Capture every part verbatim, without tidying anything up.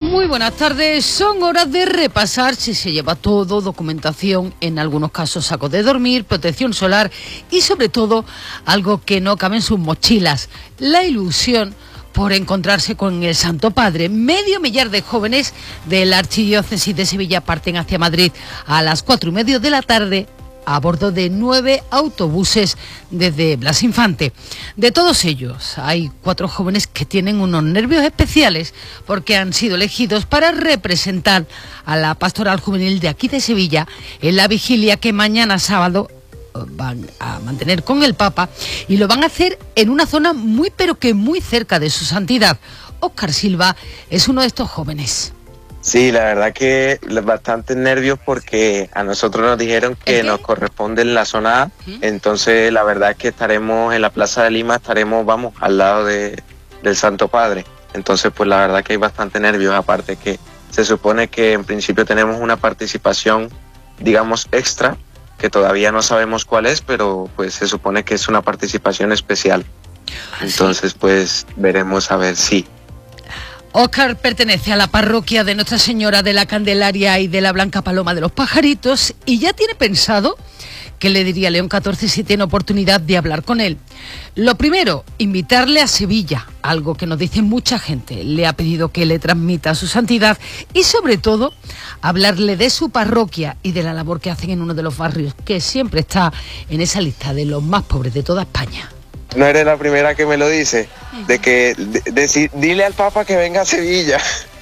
Muy buenas tardes, son horas de repasar si se lleva todo, documentación, en algunos casos sacos de dormir, protección solar y sobre todo algo que no cabe en sus mochilas, la ilusión por encontrarse con el Santo Padre. Medio millar de jóvenes de la Archidiócesis de Sevilla parten hacia Madrid a las cuatro y media de la tarde a bordo de nueve autobuses desde Blas Infante. De todos ellos, hay cuatro jóvenes que tienen unos nervios especiales porque han sido elegidos para representar a la Pastoral Juvenil de aquí de Sevilla en la vigilia que mañana sábado van a mantener con el Papa, y lo van a hacer en una zona muy pero que muy cerca de su santidad. Óscar Silva es uno de estos jóvenes. Sí, la verdad que bastante nervios porque a nosotros nos dijeron que nos corresponde en la zona A, ¿Mm? Entonces la verdad es que estaremos en la Plaza de Lima, estaremos, vamos, al lado de, del Santo Padre. Entonces pues la verdad que hay bastante nervios, aparte que se supone que en principio tenemos una participación, digamos, extra, que todavía no sabemos cuál es, pero pues se supone que es una participación especial. Entonces pues veremos a ver si... Óscar pertenece a la parroquia de Nuestra Señora de la Candelaria y de la Blanca Paloma de los Pajaritos y ya tiene pensado qué le diría a León catorce si tiene oportunidad de hablar con él. Lo primero, invitarle a Sevilla, algo que nos dice mucha gente. Le ha pedido que le transmita su santidad y sobre todo hablarle de su parroquia y de la labor que hacen en uno de los barrios que siempre está en esa lista de los más pobres de toda España. No eres la primera que me lo dice, de que de, de, dile al Papa que venga a Sevilla.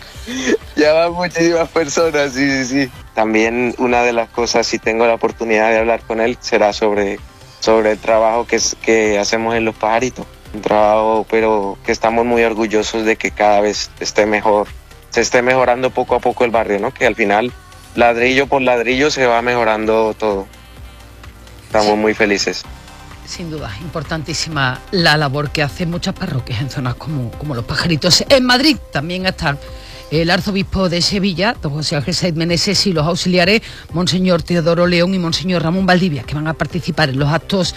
Ya van muchísimas personas, sí, sí, sí. También una de las cosas, si tengo la oportunidad de hablar con él, será sobre, sobre el trabajo que, que hacemos en Los Pajaritos. Un trabajo, pero que estamos muy orgullosos de que cada vez esté mejor, se esté mejorando poco a poco el barrio, ¿no? Que al final, ladrillo por ladrillo, se va mejorando todo. Estamos muy felices. Sin duda, importantísima la labor que hacen muchas parroquias en zonas como, como Los Pajaritos. En Madrid también están el arzobispo de Sevilla, don José Ángel Saiz Meneses, y los auxiliares, monseñor Teodoro León y monseñor Ramón Valdivia, que van a participar en los actos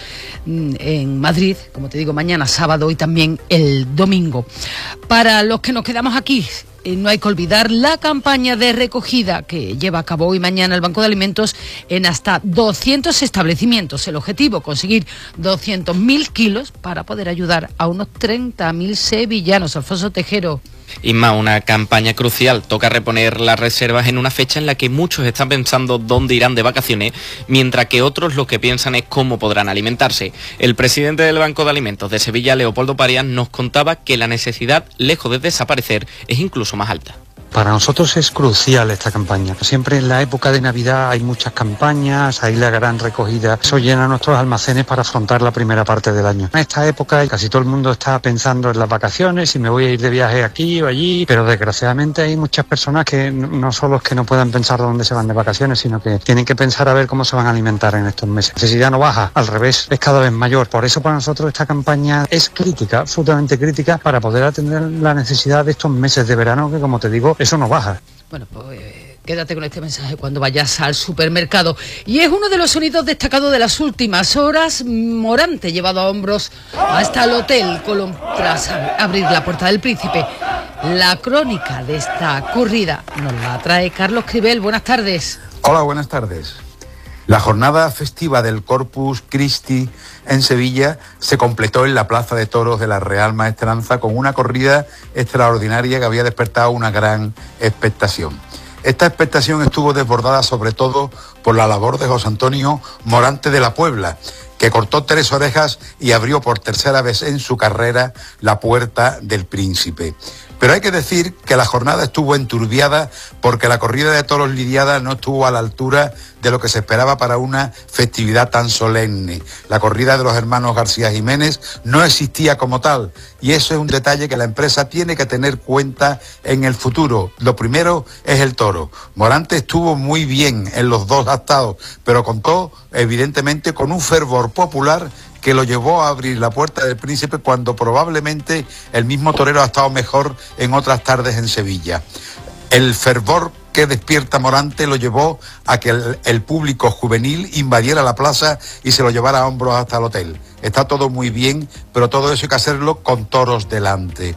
en Madrid, como te digo, mañana sábado y también el domingo. Para los que nos quedamos aquí, no hay que olvidar la campaña de recogida que lleva a cabo hoy y mañana el Banco de Alimentos en hasta doscientos establecimientos. El objetivo, conseguir doscientos mil kilos para poder ayudar a unos treinta mil sevillanos. Alfonso Tejero. Inma, una campaña crucial. Toca reponer las reservas en una fecha en la que muchos están pensando dónde irán de vacaciones, mientras que otros lo que piensan es cómo podrán alimentarse. El presidente del Banco de Alimentos de Sevilla, Leopoldo Parias, nos contaba que la necesidad, lejos de desaparecer, es incluso más alta. Para nosotros es crucial esta campaña. Siempre en la época de Navidad hay muchas campañas, hay la gran recogida. Eso llena nuestros almacenes para afrontar la primera parte del año. En esta época casi todo el mundo está pensando en las vacaciones, si me voy a ir de viaje aquí o allí, pero desgraciadamente hay muchas personas que no solo es que no puedan pensar dónde se van de vacaciones, sino que tienen que pensar a ver cómo se van a alimentar en estos meses. La necesidad no baja, al revés, es cada vez mayor. Por eso para nosotros esta campaña es crítica, absolutamente crítica, para poder atender la necesidad de estos meses de verano, que como te digo, eso no baja. Bueno, pues eh, quédate con este mensaje cuando vayas al supermercado. Y es uno de los sonidos destacados de las últimas horas. Morante llevado a hombros hasta el Hotel Colón tras abrir la Puerta del Príncipe. La crónica de esta corrida nos la trae Carlos Cribel. Buenas tardes. Hola, buenas tardes. La jornada festiva del Corpus Christi en Sevilla se completó en la Plaza de Toros de la Real Maestranza con una corrida extraordinaria que había despertado una gran expectación. Esta expectación estuvo desbordada sobre todo por la labor de José Antonio Morante de la Puebla, que cortó tres orejas y abrió por tercera vez en su carrera la Puerta del Príncipe. Pero hay que decir que la jornada estuvo enturbiada porque la corrida de toros lidiada no estuvo a la altura de lo que se esperaba para una festividad tan solemne. La corrida de los hermanos García Jiménez no existía como tal, y eso es un detalle que la empresa tiene que tener cuenta en el futuro. Lo primero es el toro. Morante estuvo muy bien en los dos actados, pero contó evidentemente con un fervor popular que lo llevó a abrir la Puerta del Príncipe cuando probablemente el mismo torero ha estado mejor en otras tardes en Sevilla. El fervor que despierta Morante lo llevó a que el, el público juvenil invadiera la plaza y se lo llevara a hombros hasta el hotel. Está todo muy bien, pero todo eso hay que hacerlo con toros delante.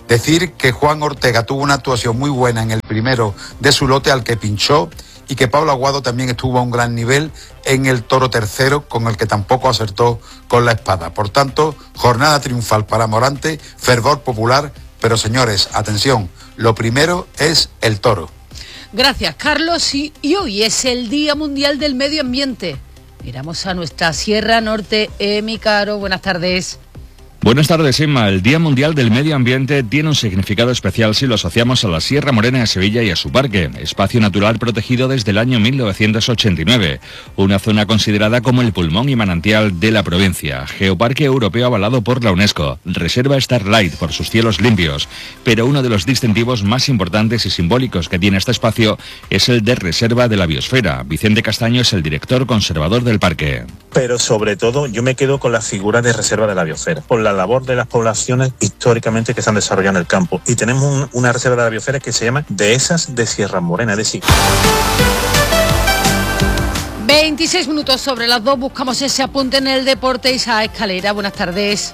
Decir que Juan Ortega tuvo una actuación muy buena en el primero de su lote al que pinchó, y que Pablo Aguado también estuvo a un gran nivel en el toro tercero, con el que tampoco acertó con la espada. Por tanto, jornada triunfal para Morante, fervor popular, pero señores, atención, lo primero es el toro. Gracias, Carlos, y, y hoy es el Día Mundial del Medio Ambiente. Miramos a nuestra Sierra Norte. Emi Caro, buenas tardes. Buenas tardes, Inma. El Día Mundial del Medio Ambiente tiene un significado especial si lo asociamos a la Sierra Morena de Sevilla y a su parque, espacio natural protegido desde el año mil novecientos ochenta y nueve, una zona considerada como el pulmón y manantial de la provincia, geoparque europeo avalado por la UNESCO, reserva Starlight por sus cielos limpios, pero uno de los distintivos más importantes y simbólicos que tiene este espacio es el de reserva de la biosfera. Vicente Castaño es el director conservador del parque. Pero sobre todo yo me quedo con la figura de reserva de la biosfera, por la labor de las poblaciones históricamente que se han desarrollado en el campo. Y tenemos un, una reserva de la biosfera que se llama Dehesas de Sierra Morena, es decir... veintiséis minutos sobre las dos, buscamos ese apunte en el deporte. Isaac Escalera, buenas tardes.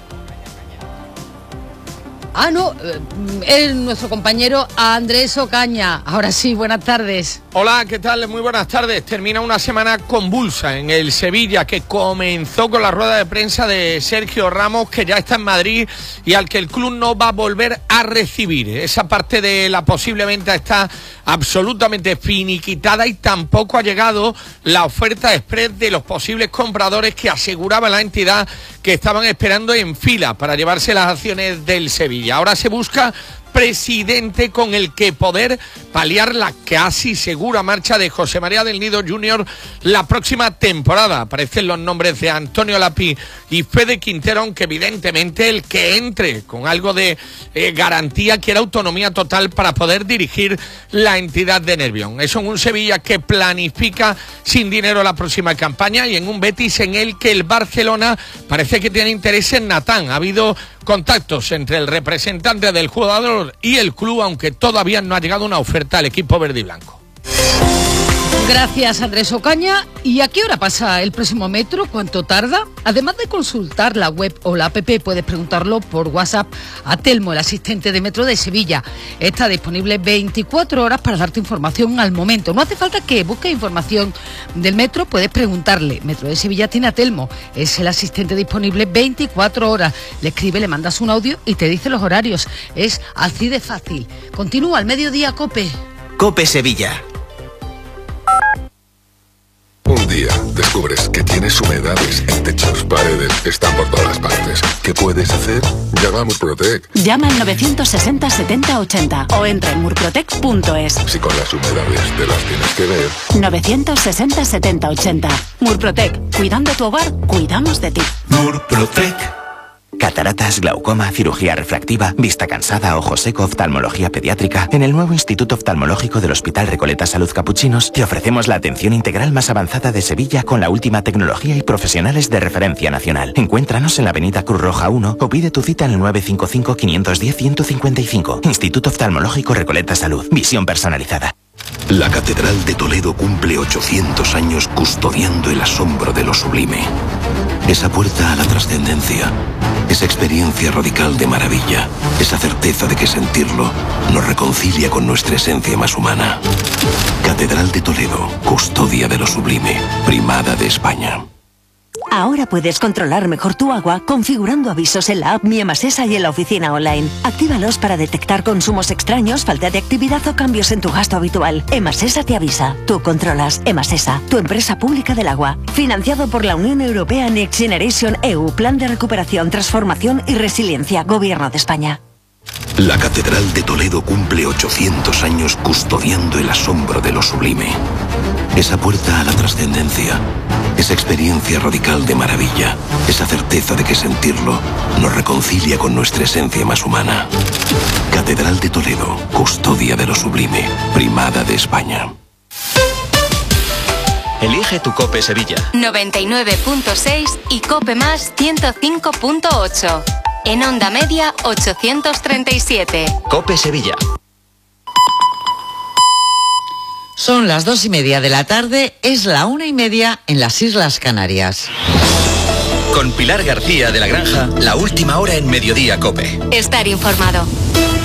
Ah, no, es nuestro compañero Andrés Ocaña. Ahora sí, buenas tardes. Hola, ¿qué tal? Muy buenas tardes. Termina una semana convulsa en el Sevilla, que comenzó con la rueda de prensa de Sergio Ramos, que ya está en Madrid y al que el club no va a volver a recibir. Esa parte de la posible venta está absolutamente finiquitada y tampoco ha llegado la oferta express de los posibles compradores que aseguraba la entidad que estaban esperando en fila para llevarse las acciones del Sevilla. Ahora se busca presidente con el que poder paliar la casi segura marcha de José María del Nido junior la próxima temporada. Aparecen los nombres de Antonio Lapi y Fede Quintero, aunque evidentemente el que entre con algo de eh, garantía quiere autonomía total para poder dirigir la entidad de Nervión. Eso en un Sevilla que planifica sin dinero la próxima campaña y en un Betis en el que el Barcelona parece que tiene interés en Natán. Ha habido contactos entre el representante del jugador y el club, aunque todavía no ha llegado una oferta al equipo verde y blanco. Gracias, Andrés Ocaña. ¿Y a qué hora pasa el próximo metro? ¿Cuánto tarda? Además de consultar la web o la app, puedes preguntarlo por WhatsApp a Telmo, el asistente de Metro de Sevilla. Está disponible veinticuatro horas para darte información al momento. No hace falta que busques información del metro, puedes preguntarle. Metro de Sevilla tiene a Telmo, es el asistente disponible veinticuatro horas. Le escribe, le mandas un audio y te dice los horarios. Es así de fácil. Continúa al mediodía, COPE. COPE Sevilla. Un día descubres que tienes humedades en techos, paredes, están por todas partes. ¿Qué puedes hacer? Llama a Murprotec. Llama al novecientos sesenta setenta ochenta o entra en murprotec punto es. Si con las humedades te las tienes que ver. novecientos sesenta setenta ochenta. Murprotec. Cuidando tu hogar, cuidamos de ti. Murprotec. Cataratas, glaucoma, cirugía refractiva, vista cansada, ojo seco, oftalmología pediátrica. En el nuevo Instituto Oftalmológico del Hospital Recoleta Salud Capuchinos te ofrecemos la atención integral más avanzada de Sevilla con la última tecnología y profesionales de referencia nacional. Encuéntranos en la avenida Cruz Roja uno o pide tu cita en el nueve cinco cinco, cinco uno cero, uno cinco cinco. Instituto Oftalmológico Recoleta Salud. Visión personalizada. La Catedral de Toledo cumple ochocientos años custodiando el asombro de lo sublime. Esa puerta a la trascendencia, esa experiencia radical de maravilla, esa certeza de que sentirlo nos reconcilia con nuestra esencia más humana. Catedral de Toledo, custodia de lo sublime, primada de España. Ahora puedes controlar mejor tu agua configurando avisos en la app Mi Emasesa y en la oficina online. Actívalos para detectar consumos extraños, falta de actividad o cambios en tu gasto habitual. Emasesa te avisa. Tú controlas. Emasesa, tu empresa pública del agua. Financiado por la Unión Europea Next Generation E U, Plan de Recuperación, Transformación y Resiliencia, Gobierno de España. La Catedral de Toledo cumple ochocientos años custodiando el asombro de lo sublime. Esa puerta a la trascendencia, esa experiencia radical de maravilla, esa certeza de que sentirlo nos reconcilia con nuestra esencia más humana. Catedral de Toledo, custodia de lo sublime, primada de España. Elige tu COPE Sevilla. noventa y nueve punto seis y COPE más ciento cinco punto ocho. En onda media ochocientos treinta y siete. COPE Sevilla. Son las dos y media de la tarde, es la una y media en las Islas Canarias. Con Pilar García de la Granja, la última hora en Mediodía COPE. Estar informado.